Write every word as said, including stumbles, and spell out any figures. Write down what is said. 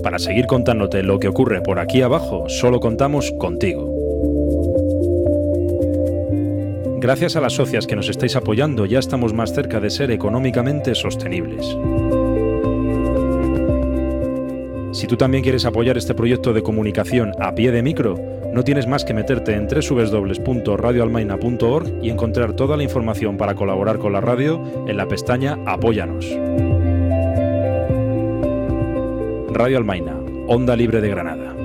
Para seguir contándote lo que ocurre por aquí abajo, solo contamos contigo. Gracias a las socias que nos estáis apoyando, ya estamos más cerca de ser económicamente sostenibles. Si tú también quieres apoyar este proyecto de comunicación a pie de micro, no tienes más que meterte en doble u doble u doble u punto radio almaina punto org y encontrar toda la información para colaborar con la radio en la pestaña Apóyanos. Radio Almaina, Onda Libre de Granada.